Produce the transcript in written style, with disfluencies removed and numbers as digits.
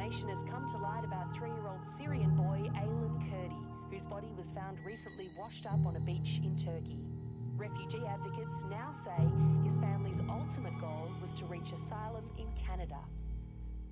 information has come to light about 3-year-old Syrian boy Aylan Kurdi, whose body was found recently washed up on a beach in Turkey. Refugee advocates now say his family's